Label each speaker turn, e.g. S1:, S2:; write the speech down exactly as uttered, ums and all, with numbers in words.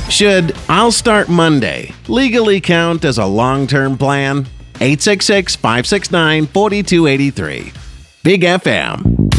S1: Should I'll Start Monday legally count as a long-term plan? eight six six, five six nine, four two eight three. Big F M.